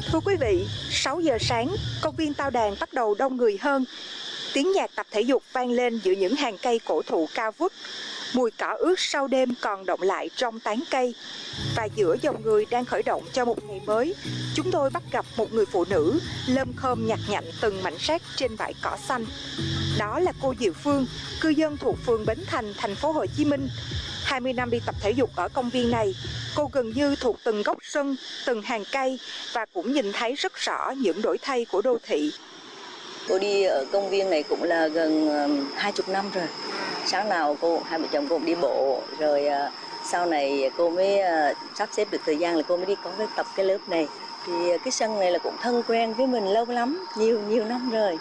Thưa quý vị, 6 giờ sáng, công viên Tao Đàn bắt đầu đông người hơn. Tiếng nhạc tập thể dục vang lên giữa những hàng cây cổ thụ cao vút. Mùi cỏ ướt sau đêm còn đọng lại trong tán cây. Và giữa dòng người đang khởi động cho một ngày mới, chúng tôi bắt gặp một người phụ nữ lơm khơm nhặt nhạnh từng mảnh rác trên bãi cỏ xanh. Đó là cô Diệu Phương, cư dân thuộc phường Bến Thành, thành phố Hồ Chí Minh. 20 năm đi tập thể dục ở công viên này, cô gần như thuộc từng góc sân, từng hàng cây và cũng nhìn thấy rất rõ những đổi thay của đô thị. Cô đi ở công viên này cũng là gần 20 năm rồi. Sáng nào hai vợ chồng cô cũng đi bộ, rồi sau này cô mới sắp xếp được thời gian là cô mới đi có cái tập cái lớp này. Thì cái sân này là cũng thân quen với mình lâu lắm, nhiều năm rồi.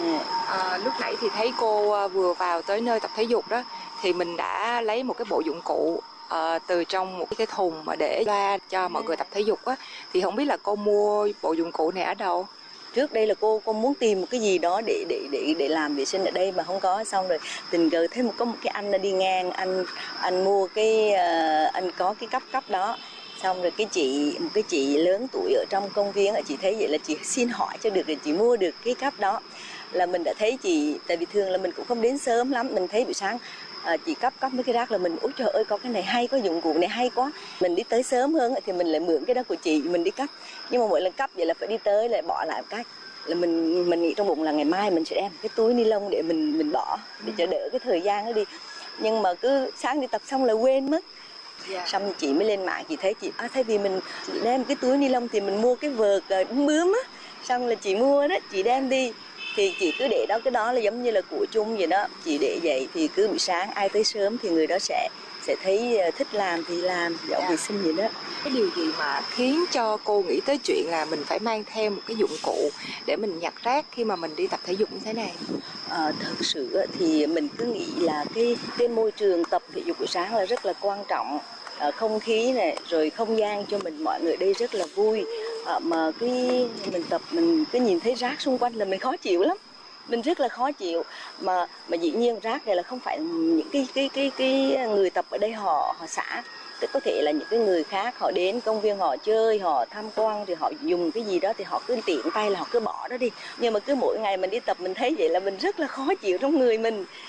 Lúc nãy thì thấy cô vừa vào tới nơi tập thể dục đó, thì mình đã lấy một cái bộ dụng cụ từ trong một cái thùng mà để loa cho mọi người tập thể dục á, thì không biết là cô mua bộ dụng cụ này ở đâu? Trước đây là cô muốn tìm một cái gì đó để làm vệ sinh ở đây mà không có, xong rồi tình cờ thấy có một cái anh đi ngang, anh mua cái anh có cái cấp đó. Xong rồi một cái chị lớn tuổi ở trong công viên, chị thấy vậy là chị xin hỏi cho được, rồi chị mua được cái cấp đó. Là mình đã thấy chị, tại vì thường là mình cũng không đến sớm lắm, mình thấy buổi sáng chị cấp mấy cái rác là mình ôi trời ơi có cái này hay, có dụng cụ này hay quá. Mình đi tới sớm hơn thì mình lại mượn cái đó của chị, mình đi cấp. Nhưng mà mỗi lần cấp vậy là phải đi tới lại bỏ lại một cái. Là mình nghĩ trong bụng là ngày mai mình sẽ đem cái túi ni lông để mình bỏ để cho đỡ cái thời gian đó đi. Nhưng mà cứ sáng đi tập xong là quên mất. Xong chị mới lên mạng, chị thấy thay vì mình đem cái túi ni lông thì mình mua cái vợt bướm á. Xong là chị mua đó, chị đem đi. Thì chị cứ để đó, cái đó là giống như là của chung vậy đó. Chị để vậy thì cứ buổi sáng ai tới sớm thì người đó sẽ thấy thích làm thì làm, dọn vệ sinh vậy đó. Cái điều gì mà khiến cho cô nghĩ tới chuyện là mình phải mang theo một cái dụng cụ để mình nhặt rác khi mà mình đi tập thể dục như thế này? Thật sự thì mình cứ nghĩ là cái môi trường tập thể dục buổi sáng là rất là quan trọng. Không khí này, rồi không gian cho mọi người đây rất là vui. Mà mình tập mình cứ nhìn thấy rác xung quanh là mình khó chịu lắm. Mình rất là khó chịu, mà dĩ nhiên rác này là không phải những cái người tập ở đây họ xả. Tức có thể là những cái người khác họ đến công viên họ chơi, họ tham quan thì họ dùng cái gì đó thì họ cứ tiện tay là họ cứ bỏ đó đi. Nhưng mà cứ mỗi ngày mình đi tập mình thấy vậy là mình rất là khó chịu trong người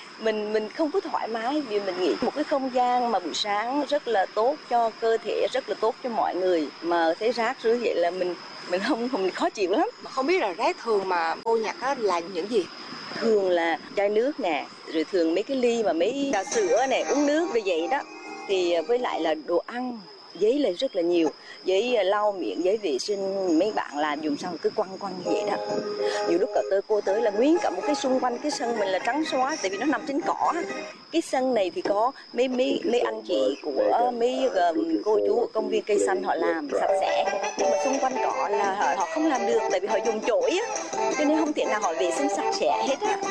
mình không có thoải mái, vì mình nghĩ một cái không gian mà buổi sáng rất là tốt cho cơ thể, rất là tốt cho mọi người, mà thấy rác rưởi vậy là mình không khó chịu lắm. Mà không biết là rác thường mà cô nhặt là những gì? Thường là chai nước nè, rồi thường mấy cái ly mà mấy trà sữa này, uống nước như vậy đó. Thì với lại là đồ ăn, giấy là rất là nhiều, giấy lau miệng, giấy vệ sinh mấy bạn làm dùng xong cứ quăng như vậy đó. Nhiều lúc cô tới là nguyên cả một cái xung quanh cái sân mình là trắng xóa, tại vì nó nằm trên cỏ. Cái sân này thì có mấy anh chị của mấy cô chú ở công viên cây xanh họ làm sạch sẽ, nhưng mà xung quanh cỏ là họ không làm được, tại vì họ dùng chổi á, cho nên không thể nào họ vệ sinh sạch sẽ hết á.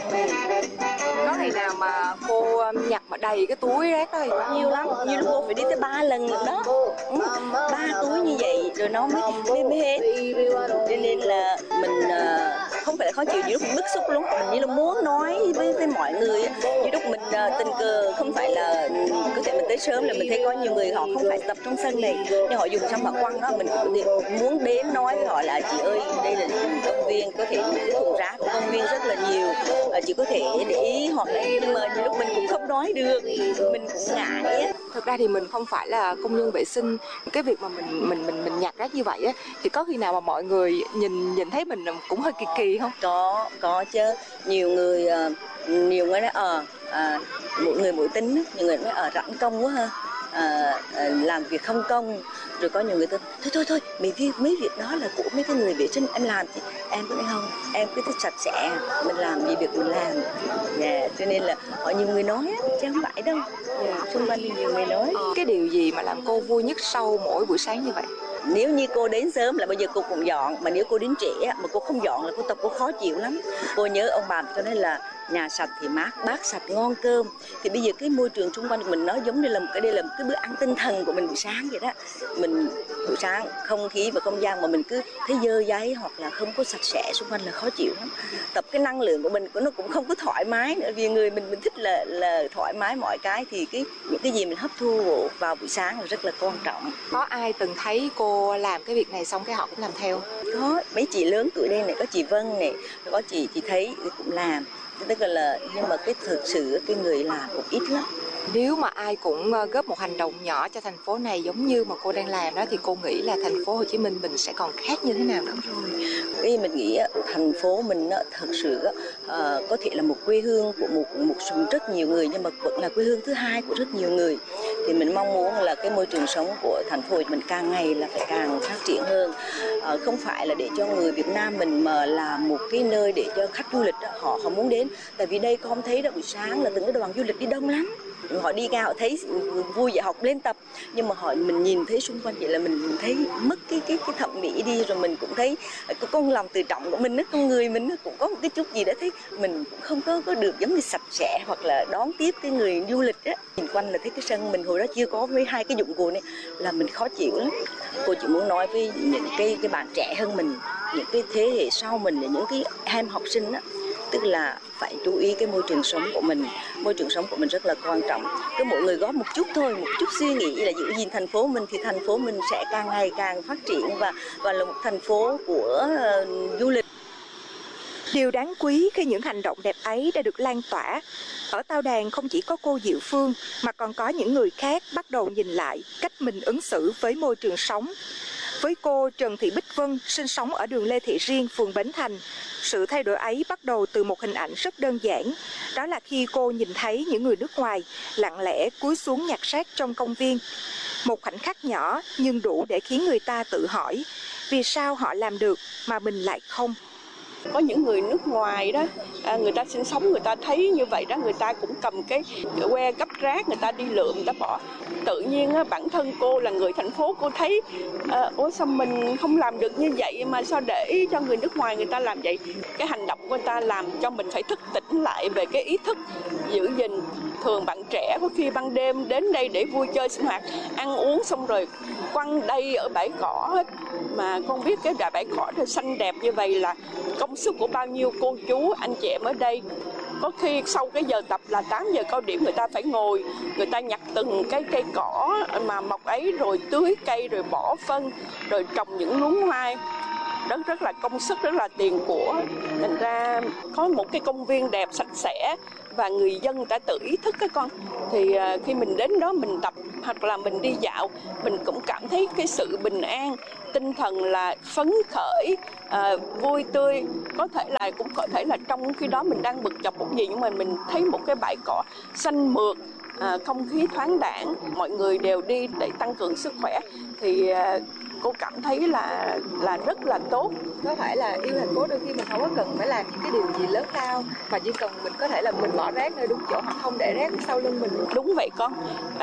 Có ngày nào mà cô nhặt mà đầy cái túi rác đó? Nhiều lắm, như lúc cô phải đi tới 3 lần nữa đó. 3 túi như vậy rồi nó mới hết. Cho nên là mình không phải là khó chịu, nhiều lúc mình bức xúc luôn, mình như là muốn nói với mọi người. Như lúc mình tình cờ không phải là có thể mình tới sớm là mình thấy có nhiều người họ không phải tập trong sân này, nhưng họ dùng xong họ quăng đó, mình cũng muốn đến nói với họ là chị ơi đây là công viên, có thể những cái thùng rác của công viên rất là nhiều, chị có thể để ý, hoặc là nhưng mà nhiều lúc mình cũng không nói được, mình cũng ngại. Thực ra thì mình không phải là công nhân vệ sinh, cái việc mà mình nhặt rác như vậy á, thì có khi nào mà mọi người nhìn thấy mình cũng hơi kỳ không? Có chứ, nhiều người nói mỗi người mỗi tính, nhiều người nói rảnh công quá ha. Làm việc không công, rồi có nhiều người thôi mấy việc đó là của mấy cái người vệ sinh, em làm thì em cũng không, em cứ thích sạch sẽ, mình làm gì được mình làm. Cho nên là họ nhiều người nói chứ không phải đâu, xung quanh thì nhiều người nói. Cái điều gì mà làm cô vui nhất sau mỗi buổi sáng như vậy? Nếu như cô đến sớm là bây giờ cô cũng dọn, mà nếu cô đến trễ mà cô không dọn là cô tập cô khó chịu lắm. Cô nhớ ông bà cho nên là nhà sạch thì mát, bát sạch ngon cơm. Thì bây giờ cái môi trường xung quanh của mình nó giống như là đây là một cái bữa ăn tinh thần của mình buổi sáng vậy đó. Mình buổi sáng không khí và không gian mà mình cứ thấy dơ dáy hoặc là không có sạch sẽ xung quanh là khó chịu lắm. Tập cái năng lượng của mình nó cũng không có thoải mái nữa, vì người mình thích là thoải mái mọi cái, thì những cái gì mình hấp thu vào buổi sáng là rất là quan trọng. Có ai từng thấy cô làm cái việc này xong cái họ cũng làm theo? Có mấy chị lớn tuổi đây này, có chị Vân này, có chị thấy cũng làm. Tức là nhưng mà cái thực sự cái người làm cũng ít lắm. Nếu mà ai cũng góp một hành động nhỏ cho thành phố này giống như mà cô đang làm đó, thì cô nghĩ là thành phố Hồ Chí Minh mình sẽ còn khác như thế nào nữa rồi? Cái mình nghĩ thành phố mình thật sự có thể là một quê hương của một rất nhiều người, nhưng mà vẫn là quê hương thứ hai của rất nhiều người. Thì mình mong muốn là cái môi trường sống của thành phố mình càng ngày là phải càng phát triển hơn, không phải là để cho người Việt Nam mình mà là một cái nơi để cho khách du lịch họ muốn đến. Tại vì đây con thấy đó, buổi sáng là từng cái đoàn du lịch đi đông lắm. Họ đi ra họ thấy vui vậy, học lên tập, nhưng mà mình nhìn thấy xung quanh vậy là mình thấy mất cái thẩm mỹ đi, rồi mình cũng thấy con lòng tự trọng của mình, con người mình cũng có một cái chút gì đó thấy mình cũng không có được giống như sạch sẽ hoặc là đón tiếp cái người du lịch á. Nhìn quanh là thấy cái sân mình hồi đó chưa có với hai cái dụng cụ này là mình khó chịu lắm. Cô chỉ muốn nói với những cái bạn trẻ hơn mình, những cái thế hệ sau mình, những cái em học sinh á, tức là phải chú ý cái môi trường sống của mình. Môi trường sống của mình rất là quan trọng. Cứ mỗi người góp một chút thôi, một chút suy nghĩ là giữ gìn thành phố mình, thì thành phố mình sẽ càng ngày càng phát triển và là một thành phố của du lịch. Điều đáng quý khi những hành động đẹp ấy đã được lan tỏa. Ở Tao Đàn không chỉ có cô Diệu Phương mà còn có những người khác bắt đầu nhìn lại cách mình ứng xử với môi trường sống. Với cô Trần Thị Bích Vân sinh sống ở đường Lê Thị Riêng, phường Bến Thành, sự thay đổi ấy bắt đầu từ một hình ảnh rất đơn giản. Đó là khi cô nhìn thấy những người nước ngoài lặng lẽ cúi xuống nhặt rác trong công viên. Một khoảnh khắc nhỏ nhưng đủ để khiến người ta tự hỏi vì sao họ làm được mà mình lại không. Có những người nước ngoài đó, người ta sinh sống, người ta thấy như vậy đó, người ta cũng cầm cái que gấp rác, người ta đi lượm, người ta bỏ. Tự nhiên bản thân cô là người thành phố, cô thấy ủa sao mình không làm được như vậy mà sao để cho người nước ngoài người ta làm vậy. Cái hành động của người ta làm cho mình phải thức tỉnh lại về cái ý thức giữ gìn. Thường bạn trẻ có khi ban đêm đến đây để vui chơi sinh hoạt, ăn uống xong rồi quăng đây ở bãi cỏ hết. Mà con biết cái bãi cỏ xanh đẹp như vậy là công sức của bao nhiêu cô chú anh chị em ở đây. Có khi sau cái giờ tập là 8 giờ cao điểm, người ta phải ngồi, người ta nhặt từng cái cây cỏ mà mọc ấy, rồi tưới cây, rồi bỏ phân, rồi trồng những luống hoa. Rất là công sức, rất là tiền của. Thành ra có một cái công viên đẹp sạch sẽ và người dân đã tự ý thức các con. Thì khi mình đến đó mình tập hoặc là mình đi dạo, mình cũng cảm thấy cái sự bình an, tinh thần là phấn khởi, vui tươi. Cũng có thể là trong khi đó mình đang bực dọc một gì, nhưng mà mình thấy một cái bãi cỏ xanh mượt, không khí thoáng đãng, mọi người đều đi để tăng cường sức khỏe, thì cô cảm thấy là rất là tốt. Có thể là yêu thành phố đôi khi mình không có cần phải làm những cái điều gì lớn lao, mà chỉ cần mình có thể là mình bỏ rác nơi đúng chỗ hoặc không để rác sau lưng mình. Đúng vậy con.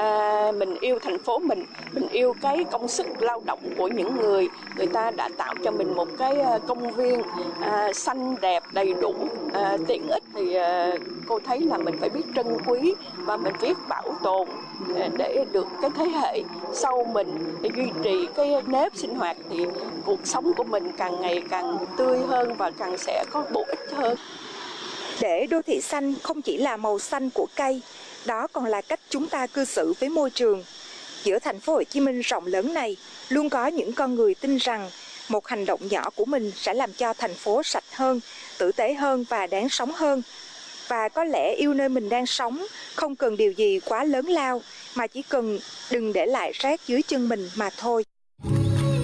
Mình yêu thành phố mình yêu cái công sức lao động của những người ta đã tạo cho mình một cái công viên xanh đẹp đầy đủ tiện ích, thì cô thấy là mình phải biết trân quý và mình biết bảo tồn để được cái thế hệ sau mình để duy trì cái nếp sinh hoạt, thì cuộc sống của mình càng ngày càng tươi hơn và càng sẽ có bổ ích hơn. Để đô thị xanh không chỉ là màu xanh của cây, đó còn là cách chúng ta cư xử với môi trường. Giữa thành phố Hồ Chí Minh rộng lớn này, luôn có những con người tin rằng một hành động nhỏ của mình sẽ làm cho thành phố sạch hơn, tử tế hơn và đáng sống hơn. Và có lẽ yêu nơi mình đang sống không cần điều gì quá lớn lao, mà chỉ cần đừng để lại rác dưới chân mình mà thôi.